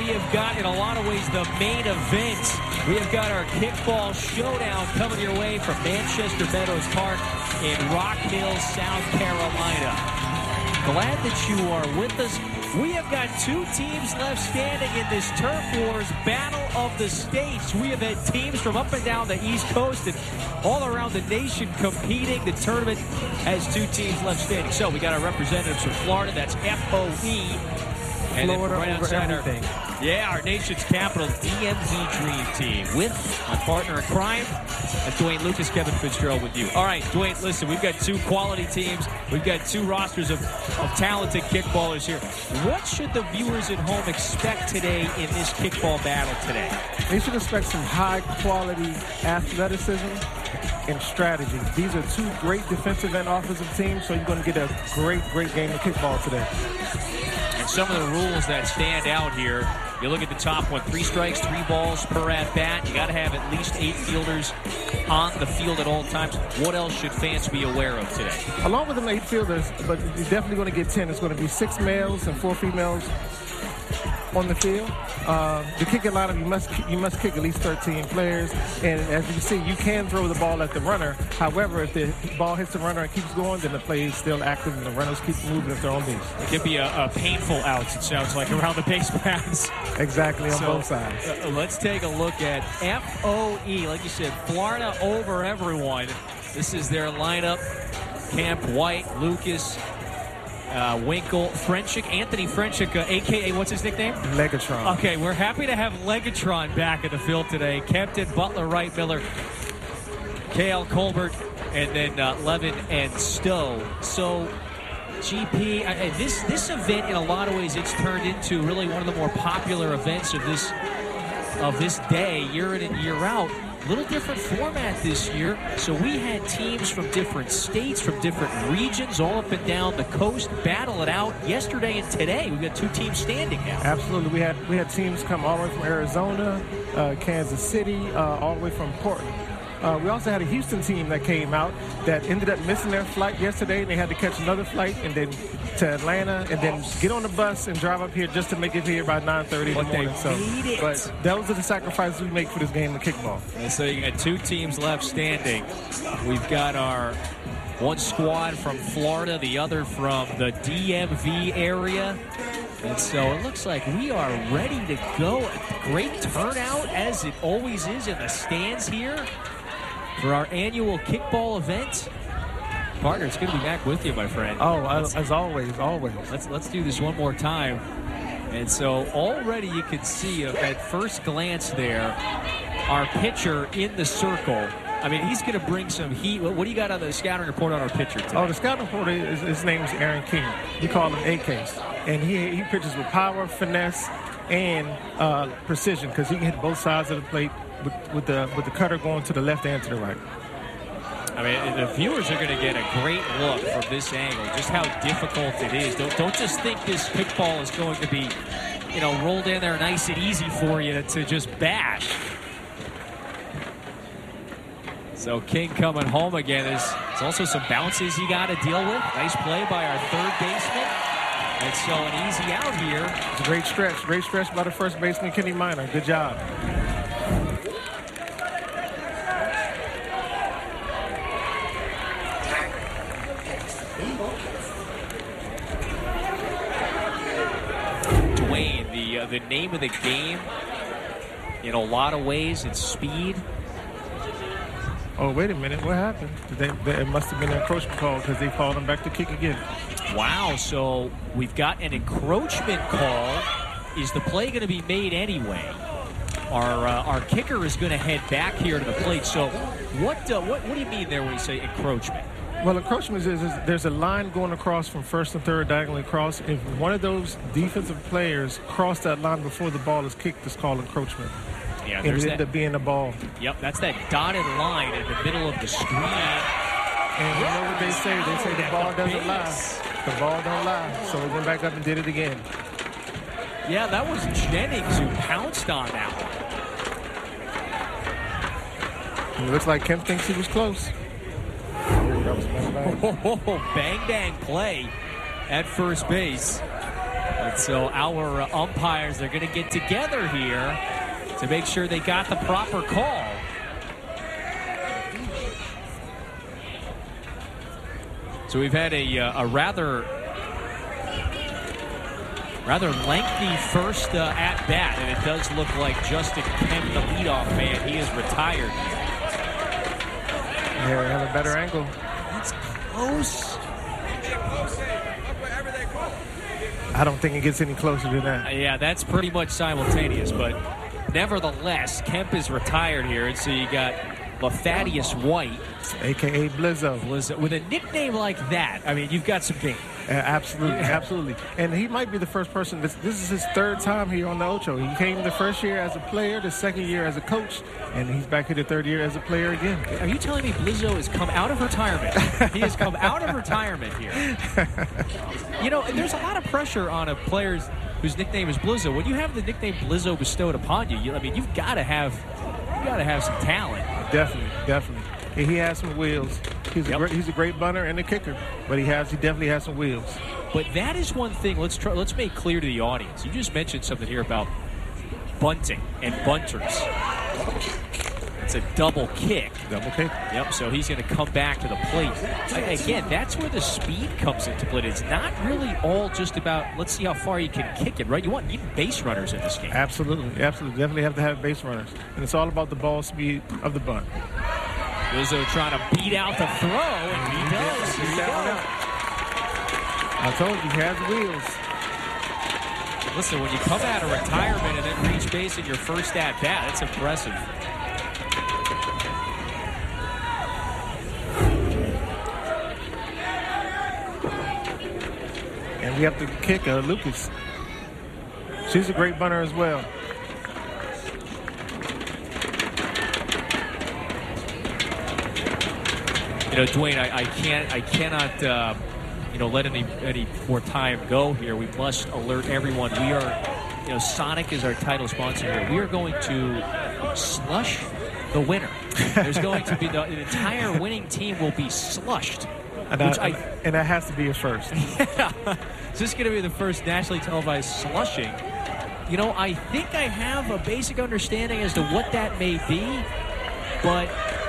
we have got, in a lot of ways, the main event. We have got our kickball showdown coming your way from Manchester Meadows Park in Rock Mills, South Carolina. Glad that you are with us. We have got two teams left standing in this Turf Wars Battle of the States. We have had teams from up and down the East Coast and all around the nation competing. The tournament has two teams left standing. So we got our representatives from Florida. That's FOE. And Florida right over outside everything. our nation's capital, DMV Dream Team. With my partner in crime, that's Dwayne Lucas, Kevin Fitzgerald with you. All right, Dwayne, listen, we've got two quality teams. We've got two rosters of talented kickballers here. What should the viewers at home expect today in this kickball battle today? They should expect some high-quality athleticism and strategy. These are two great defensive and offensive teams, so you're going to get a great game of kickball today. And some of the rules that stand out here, you look at the top one, 3 strikes, 3 balls per at-bat. You got to have at least 8 fielders on the field at all times. What else should fans be aware of today? Along with them 8 fielders, but you're definitely going to get 10. It's going to be 6 males and 4 females on the field. The kicking lineup, you must kick at least 13 players, and as you can see, you can throw the ball at the runner. However, if the ball hits the runner and keeps going, then the play is still active and the runners keep moving if they're on base. It could be a painful outs, it sounds like, around the base paths. Exactly, on both sides. Let's take a look at FOE. Like you said, Florida over everyone. This is their lineup. Camp White, Lucas, Winkle, Frenchik, Anthony Frenchik, a.k.a. what's his nickname? Legatron. Okay, we're happy to have Legatron back in the field today. Kempton, Butler, Wright, Miller, K.L. Colbert, and then Levin and Stowe. So, GP, this event, in a lot of ways, it's turned into really one of the more popular events of this day, year in and year out. Little different format this year. So we had teams from different states, from different regions, all up and down the coast, battle it out yesterday and today. We've got 2 teams standing now. Absolutely. We had teams come all the way from Arizona, Kansas City, all the way from Portland. We also had a Houston team that came out that ended up missing their flight yesterday, and they had to catch another flight and then to Atlanta and then get on the bus and drive up here just to make it here by 9:30 in the morning. But those are the sacrifices we make for this game of kickball. And so you got 2 teams left standing. We've got our one squad from Florida, the other from the DMV area. And so it looks like we are ready to go. A great turnout, as it always is in the stands here for our annual kickball event. Partner, it's good to be back with you, my friend. Oh, as always. Let's do this one more time. And so already you can see at first glance there, our pitcher in the circle. I mean, he's going to bring some heat. What do you got on the scouting report on our pitcher today? Oh, the scouting report, his name is Aaron King. We call him A-Case. And he pitches with power, finesse, and precision, because he can hit both sides of the plate with the cutter going to the left and to the right. I mean, the viewers are going to get a great look from this angle, just how difficult it is. Don't just think this kickball is going to be, rolled in there nice and easy for you to just bash. So King coming home again. There's also some bounces you got to deal with. Nice play by our third baseman. And so an easy out here. It's a great stretch. Great stretch by the first baseman, Kenny Minor. Good job. Dwayne, the name of the game, in a lot of ways, it's speed. Oh, wait a minute. What happened? It must have been an encroachment call because they called him back to kick again. Wow, so we've got an encroachment call. Is the play going to be made anyway? Our kicker is going to head back here to the plate. So what do you mean there when you say encroachment? Well, encroachment is there's a line going across from first and third diagonally across. If one of those defensive players cross that line before the ball is kicked, it's called encroachment. Yeah, it ended up being a ball. Yep, that's that dotted line in the middle of the screen. And you know what they say? They say the ball doesn't lie. The ball don't lie. So we went back up and did it again. Yeah, that was Jennings who pounced on that one. It looks like Kemp thinks he was close. Bang, bang play at first base. And so our umpires are going to get together here to make sure they got the proper call. So we've had a rather lengthy first at-bat, and it does look like Justin Kemp, the leadoff man, he is retired. Yeah, we have a better angle. That's close. I don't think it gets any closer than that. Yeah, that's pretty much simultaneous, but nevertheless, Kemp is retired here, and so you got Thaddeus White, a.k.a. Blizzo. With a nickname like that, I mean, you've got some game. Absolutely, absolutely. And he might be the first person. This is his third time here on the Ocho. He came the first year as a player, the second year as a coach, and he's back here the third year as a player again. Are you telling me Blizzo has come out of retirement? He has come out of retirement here. You know, there's a lot of pressure on a player whose nickname is Blizzo. When you have the nickname Blizzo bestowed upon you, you've got to have some talent. Definitely. And he has some wheels. He's a great bunter and a kicker, but he definitely has some wheels. But that is one thing. Let's make clear to the audience. You just mentioned something here about bunting and bunters. It's a double kick. Yep. So he's going to come back to the plate. Again, that's where the speed comes into play. It's not really all just about let's see how far you can kick it, right? You need base runners in this game. Absolutely. Definitely have to have base runners, and it's all about the ball speed of the bunt. Rizzo trying to beat out the throw, and he does. Here you go. I told you, he has wheels. Listen, when you come out of retirement and then reach base in your first at-bat, it's impressive. And we have to kick Lucas. She's a great bunter as well. You know, Dwayne, I cannot let any more time go here. We must alert everyone. We are, Sonic is our title sponsor here. We are going to slush the winner. There's going to be the entire winning team will be slushed. And that has to be a first. Yeah. Is this going to be the first nationally televised slushing? I think I have a basic understanding as to what that may be, but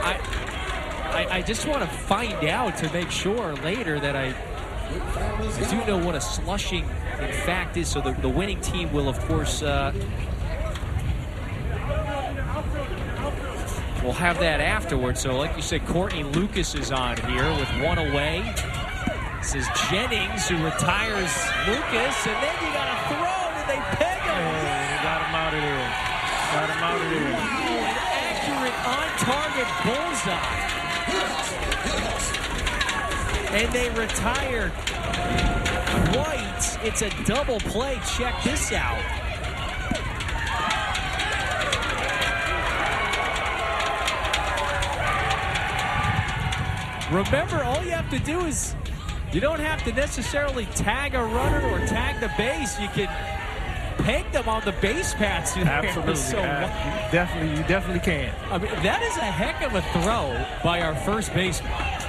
I just want to find out to make sure later that I do know what a slushing in fact is. So the winning team will, of course, we'll have that afterwards. So like you said, Courtney Lucas is on here with one away. This is Jennings who retires Lucas, and then you got a throw. Did they peg him? Hey, they got him out of there. Wow, an accurate on-target bullseye. And they retired White. It's a double play. Check this out. Remember, all you have to do is you don't have to necessarily tag a runner or tag the base. You can peg them on the base paths. Absolutely. So, you definitely can. I mean, that is a heck of a throw by our first baseman.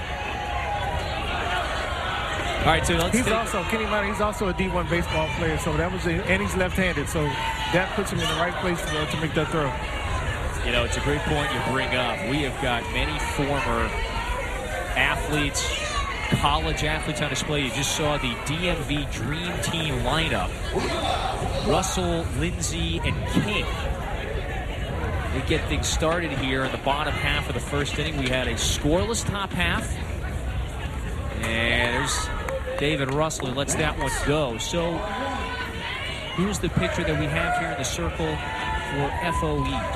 All right, so Kenny Minor, he's also a D1 baseball player, so and he's left-handed, so that puts him in the right place to make that throw. It's a great point you bring up. We have got many former athletes, college athletes on display. You just saw the DMV Dream Team lineup. Russell, Lindsay, and King. We get things started here in the bottom half of the first inning. We had a scoreless top half. And there's David Russell who lets that one go. So here's the picture that we have here in the circle for FOE.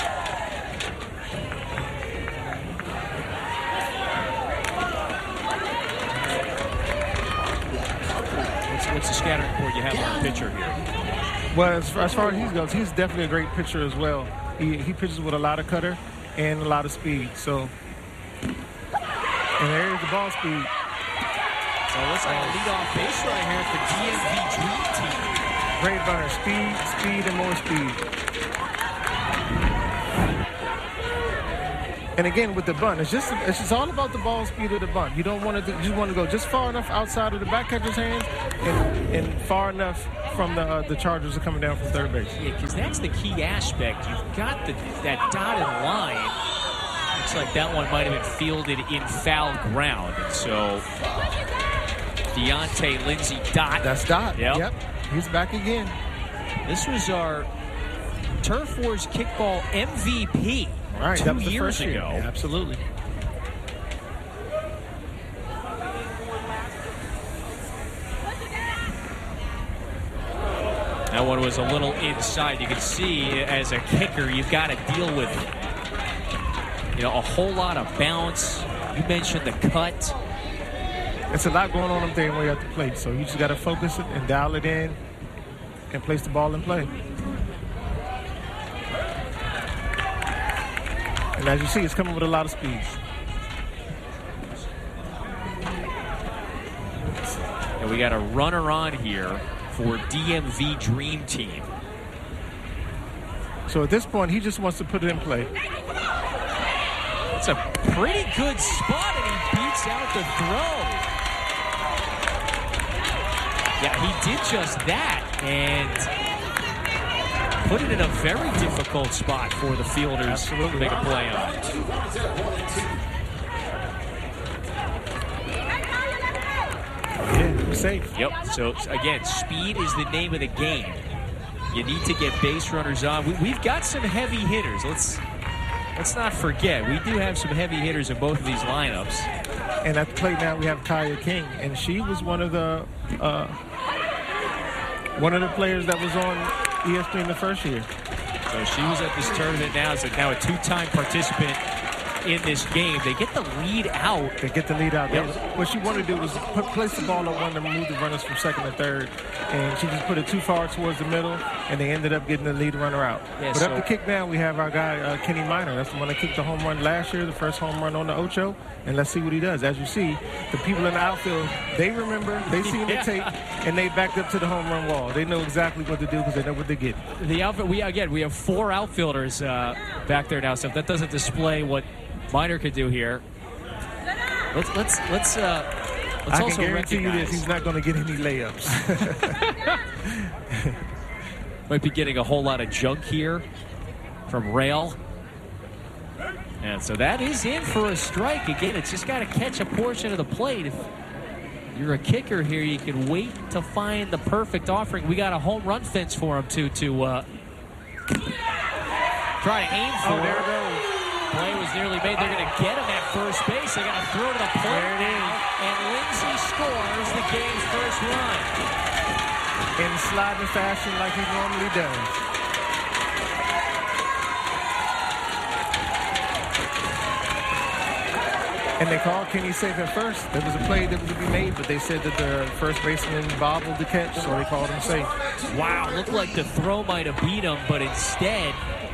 What's the scattering report you have on the pitcher here? Well, as far as he goes, he's definitely a great pitcher as well. He pitches with a lot of cutter and a lot of speed. So, and there's the ball speed. So it looks like a leadoff base runner here for DMV Dream Team. Great runner, speed, and more speed. And again, with the bunt, it's just all about the ball speed of the bunt. You don't want to, you want to go just far enough outside of the back catcher's hands and far enough from the Chargers are coming down from third base. Yeah, because that's the key aspect. You've got that dotted line. Looks like that one might have been fielded in foul ground. And so Deontay Lindsay Dot. That's Dot. Yep. He's back again. This was our Turf Wars Kickball MVP Right, 2 that was the years first year. ago. Yeah, absolutely. That one was a little inside. You can see as a kicker, you've got to deal with a whole lot of bounce. You mentioned the cut. It's a lot going on up there when you're at the plate, so you just got to focus it and dial it in and place the ball in play. And as you see, it's coming with a lot of speed. And we got a runner on here for DMV Dream Team. So at this point, he just wants to put it in play. It's a pretty good spot, and he beats out the throw. Yeah, he did just that, and put it in a very difficult spot for the fielders to make a play on. Yeah, safe. Yep. So, again, speed is the name of the game. You need to get base runners on. We've got some heavy hitters. Let's not forget, we do have some heavy hitters in both of these lineups. And at the plate now, we have Kaya King, and she was one of the players that was on ESPN the first year. So she was at this tournament now. It's now a two-time participant in this game. They get the lead out. They get the lead out. Yep. What she wanted to do was place the ball at one to move the runners from second to third, and she just put it too far towards the middle, and they ended up getting the lead runner out. Yeah, but up the kick now, we have our guy, Kenny Minor. That's the one that kicked the home run last year, the first home run on the Ocho, and let's see what he does. As you see, the people in the outfield, they remember, they seen the tape, and they backed up to the home run wall. They know exactly what to do because they know what they're getting. The outfield, we have 4 outfilders back there now, so if that doesn't display what Minor could do here. Let's I also can guarantee you this, recognize he's not going to get any layups. might be getting a whole lot of junk here from Rail. And so that is in for a strike. Again, it's just got to catch a portion of the plate. If you're a kicker here, you can wait to find the perfect offering. We got a home run fence for him to try to aim for. Oh, there it goes. Play was nearly made. They're going to get him at first base. They got to throw to the plate now, and Lindsay scores the game's first run. In sliding fashion like he normally does. And they called Kenny safe at first. There was a play that was to be made, but they said that the first baseman bobbled the catch, so they called him safe. Wow, looked like the throw might have beat him, but instead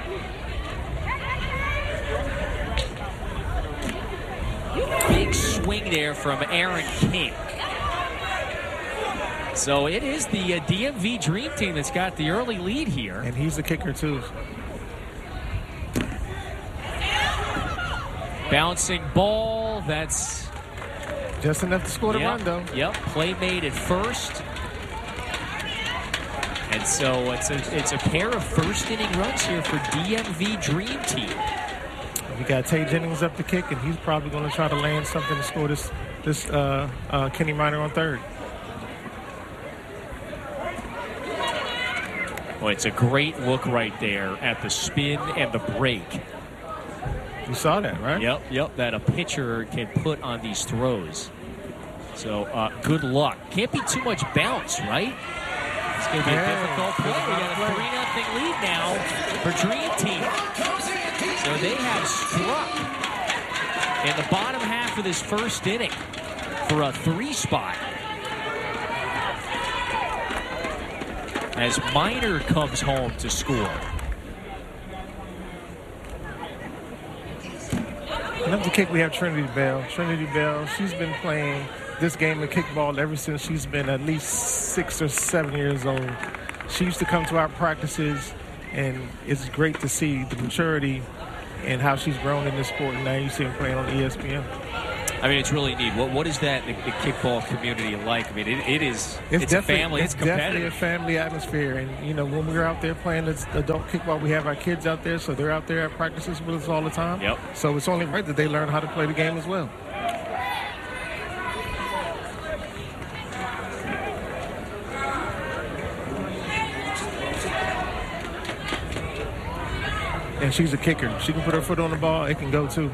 big swing there from Aaron King. So it is the DMV Dream Team that's got the early lead here. And he's the kicker, too. Bouncing ball, that's just enough to score the run, though. Yep, play made at first. And so it's a pair of first-inning runs here for DMV Dream Team. We got Tay Jennings up the kick, and he's probably going to try to land something to score this Kenny Minor on third. Well, it's a great look right there at the spin and the break. You saw that, right? Yep, that a pitcher can put on these throws. So, good luck. Can't be too much bounce, right? It's going to be a difficult play. We got a 3-0 lead now for Dream Team. So they have struck in the bottom half of this first inning for a 3 spot. As Minor comes home to score. And up the kick, we have Trinity Bell. Trinity Bell, she's been playing this game of kickball ever since she's been at least 6 or 7 years old. She used to come to our practices, and it's great to see the maturity and how she's grown in this sport. And now you see her playing on ESPN. I mean, it's really neat. What is that, the kickball community like? I mean, it's a family. It's competitive. Definitely a family atmosphere. And, you know, when we're out there playing this adult kickball, we have our kids out there, so they're out there at practices with us all the time. Yep. So it's only right that they learn how to play the game as well. And she's a kicker. She can put her foot on the ball. It can go, too.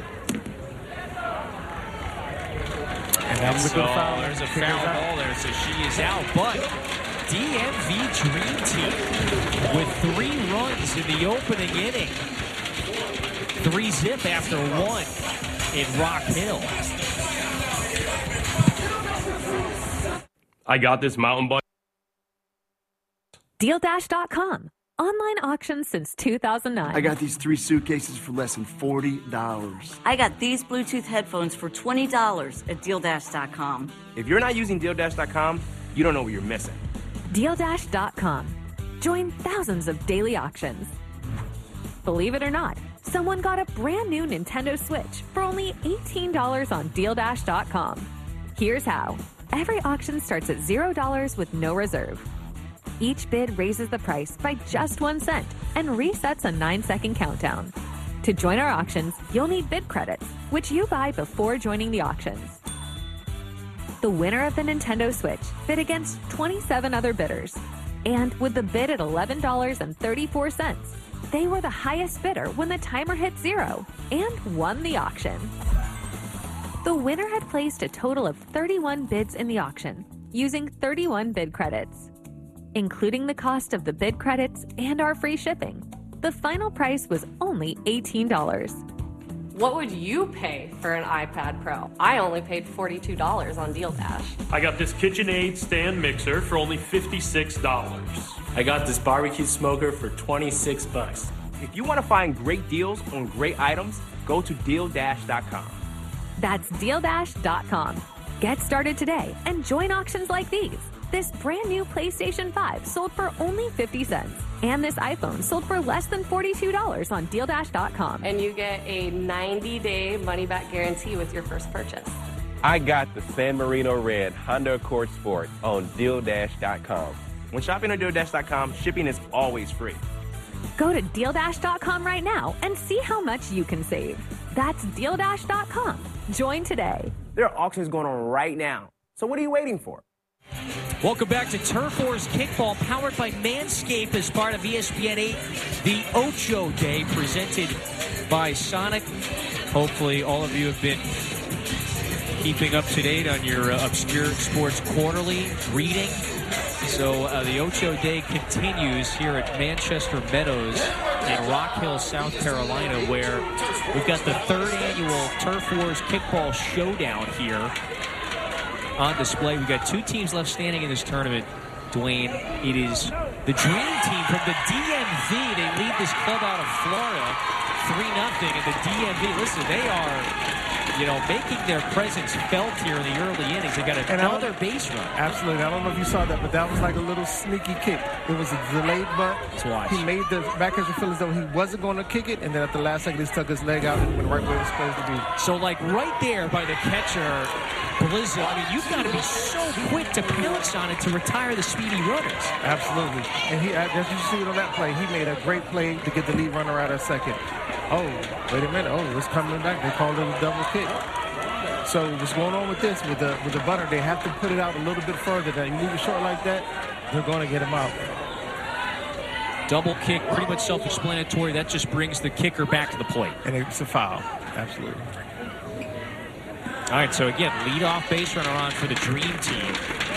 And so there's a foul ball there, so she is out. But DMV Dream Team with 3 runs in the opening inning. 3-zip after 1 in Rock Hill. I got this mountain bike. DealDash.com. Online auctions since 2009. I got these 3 suitcases for less than $40. I got these Bluetooth headphones for $20 at DealDash.com. If you're not using DealDash.com, you don't know what you're missing. DealDash.com. Join thousands of daily auctions. Believe it or not, someone got a brand new Nintendo Switch for only $18 on DealDash.com. Here's how. Every auction starts at $0 with no reserve. Each bid raises the price by just 1 cent and resets a 9-second countdown. To join our auctions, you'll need bid credits, which you buy before joining the auctions. The winner of the Nintendo Switch bid against 27 other bidders. And with the bid at $11.34, they were the highest bidder when the timer hit 0 and won the auction. The winner had placed a total of 31 bids in the auction, using 31 bid credits. Including the cost of the bid credits and our free shipping, the final price was only $18. What would you pay for an iPad Pro? I only paid $42 on DealDash. I got this KitchenAid stand mixer for only $56. I got this barbecue smoker for $26. If you want to find great deals on great items, go to DealDash.com. That's DealDash.com. Get started today and join auctions like these. This brand new PlayStation 5 sold for only 50 cents. And this iPhone sold for less than $42 on DealDash.com. And you get a 90-day money-back guarantee with your first purchase. I got the San Marino Red Honda Accord Sport on DealDash.com. When shopping on DealDash.com, shipping is always free. Go to DealDash.com right now and see how much you can save. That's DealDash.com. Join today. There are auctions going on right now. So what are you waiting for? Welcome back to Turf Wars Kickball, powered by Manscaped as part of ESPN 8, the Ocho Day, presented by Sonic. Hopefully all of you have been keeping up to date on your Obscure Sports Quarterly reading. So the Ocho Day continues here at Manchester Meadows in Rock Hill, South Carolina, where we've got the 3rd annual Turf Wars Kickball Showdown here on display. We've got 2 teams left standing in this tournament, Dwayne. It is the Dream Team from the DMV. They lead this club out of Florida 3-0. And the DMV, listen, they are, making their presence felt here in the early innings. They got another base run. Absolutely. I don't know if you saw that, but that was like a little sneaky kick. It was a delayed bunt. Let's watch. He made the backcatcher feel as though he wasn't going to kick it, and then at the last second, he stuck his leg out and went right where it was supposed to be. So, right there by the catcher, Blizzo, you've got to be so quick to pounce on it to retire the speedy runners. Absolutely. And as you see it on that play, he made a great play to get the lead runner out at second. Oh, wait a minute. Oh, it's coming back. They called it a double kick. So what's going on with this? With the butter, they have to put it out a little bit further. Now, you leave it short like that, they're going to get him out. Double kick, pretty much self-explanatory. That just brings the kicker back to the plate. And it's a foul. Absolutely. All right, so again, leadoff base runner on for the Dream Team.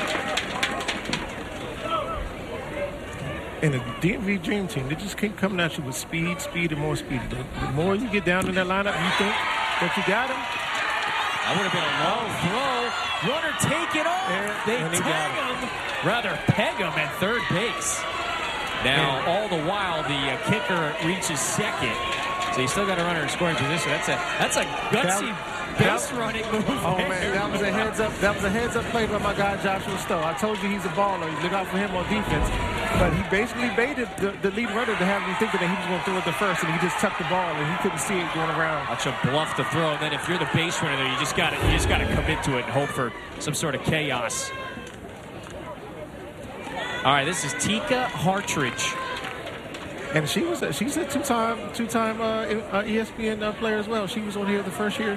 And the DMV Dream Team, they just keep coming at you with speed, and more speed. The more you get down in that lineup, you think that you got him. That would have been a long throw. Runner take it off. They tag him, rather peg him at third base. Now, all the while, the kicker reaches second. So you still got a runner in scoring position. That's a gutsy base running move. Oh man, that was a heads up play by my guy Joshua Stowe. I told you he's a baller. You look out for him on defense. But he basically baited the lead runner to have him thinking that he was going to throw it to first, and he just tucked the ball, and he couldn't see it going around. Watch him bluff the throw, and then if you're the base runner there, you just got to commit to it and hope for some sort of chaos. All right, this is Tika Hartridge. And she's a two-time ESPN player as well. She was on here the first year.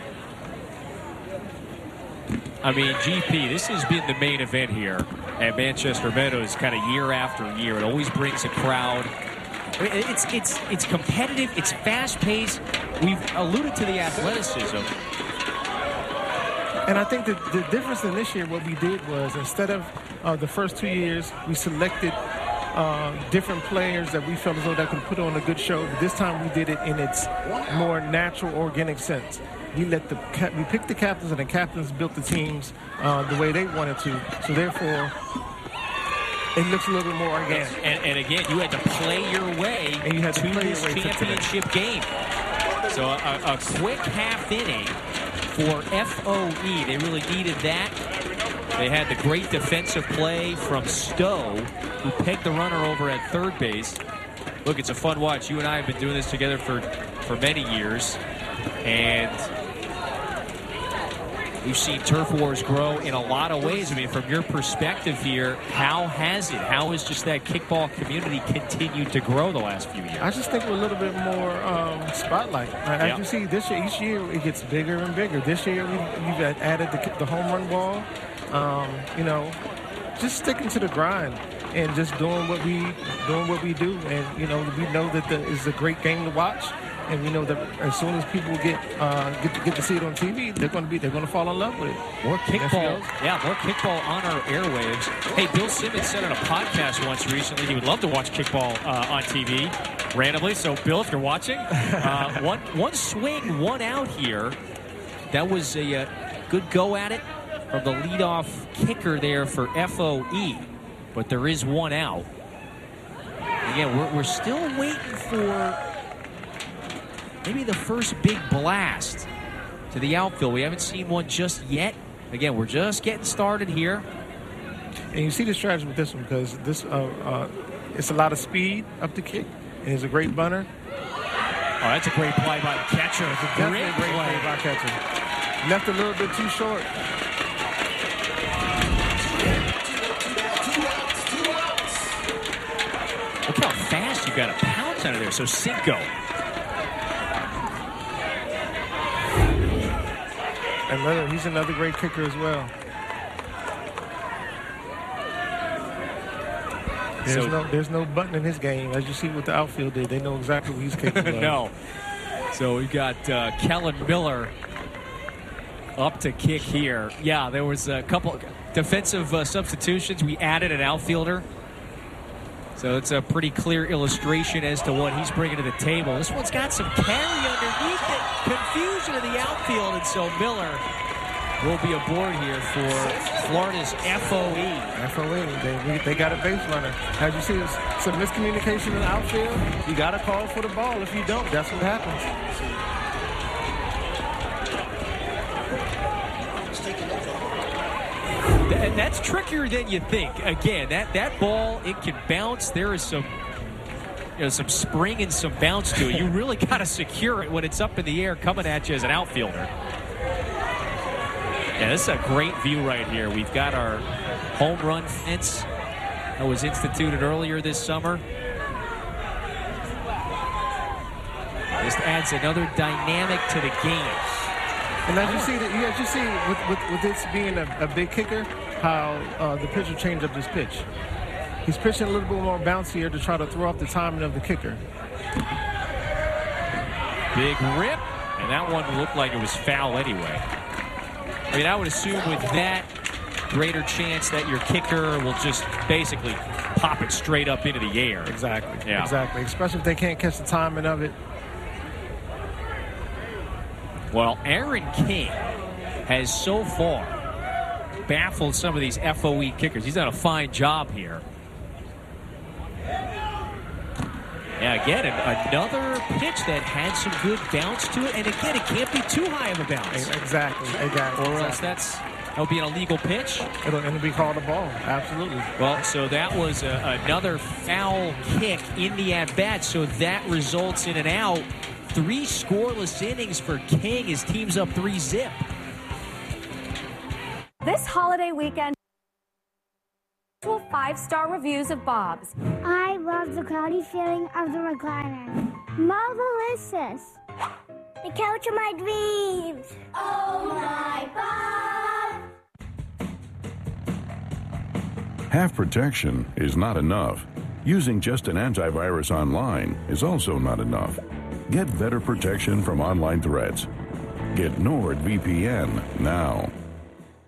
I mean, GP, this has been the main event here at Manchester Meadows kind of year after year. It always brings a crowd. I mean, it's competitive. It's fast-paced. We've alluded to the athleticism. And I think that the difference in this year, what we did was instead of the first 2 years, we selected different players that we felt as though that could put on a good show. But this time we did it in its more natural, organic sense. We picked the captains, and the captains built the teams the way they wanted to. So therefore, it looks a little bit more organic. And again, you had to play your way and you had to play this your way championship game. So a quick half inning for FOE. They really needed that. They had the great defensive play from Stowe, who pegged the runner over at third base. Look, it's a fun watch. You and I have been doing this together for many years. And we've seen Turf Wars grow in a lot of ways. I mean, from your perspective here, how has just that kickball community continued to grow the last few years? I just think we're a little bit more spotlight. As you see, this year, each year it gets bigger and bigger. This year we've added the home run ball. Just sticking to the grind and just doing what we do. And we know that it's a great game to watch. And we know that as soon as people get to see it on TV, they're going to fall in love with it. More kickball, more kickball on our airwaves. Hey, Bill Simmons said on a podcast once recently he would love to watch kickball on TV randomly. So, Bill, if you're watching, one swing, one out here. That was a good go at it from the leadoff kicker there for FOE, but there is one out. Again, we're still waiting for maybe the first big blast to the outfield. We haven't seen one just yet. Again, we're just getting started here. And you see the strategy with this one because this it's a lot of speed up the kick, and it's a great bunter. Oh, that's a great play by the catcher. It's a great play by catcher. Left a little bit too short. Look how fast you got to pounce out of there. So Cinco. He's another great kicker as well. There's no button in his game. As you see what the outfield did, they know exactly what he's capable of. No. So we got Kellen Miller up to kick here. Yeah, there was a couple defensive substitutions. We added an outfielder. So it's a pretty clear illustration as to what he's bringing to the table. This one's got some carry underneath it. Confusion in the outfield, and so Miller will be aboard here for Florida's FOE. They got a base runner. As you see, some miscommunication in the outfield. You got to call for the ball. If you don't, that's what happens. And that's trickier than you think. Again, that ball, it can bounce. There is some spring and some bounce to it. You really got to secure it when it's up in the air coming at you as an outfielder. Yeah, this is a great view right here. We've got our home run fence that was instituted earlier this summer. Just adds another dynamic to the game. And as you see, with this being a big kicker, how the pitcher changed up his pitch. He's pitching a little bit more bouncier to try to throw off the timing of the kicker. Big rip, and that one looked like it was foul anyway. I mean, I would assume with that, greater chance that your kicker will just basically pop it straight up into the air. Exactly. Yeah. Exactly. Especially if they can't catch the timing of it. Well, Aaron King has so far baffled some of these FOE kickers. He's done a fine job here. Yeah, again, another pitch that had some good bounce to it. And again, it can't be too high of a bounce. Exactly. Or else that's That'll be an illegal pitch. It'll be called a ball. Absolutely. Well, so that was another foul kick in the at-bat, so that results in an out. 3 scoreless innings for King. His team's up 3-zip. This holiday weekend, 5-star reviews of Bob's. I love the cloudy feeling of the recliner. Marvelous. The couch of my dreams. Oh my Bob. Half protection is not enough. Using just an antivirus online is also not enough. Get better protection from online threats. Get NordVPN now.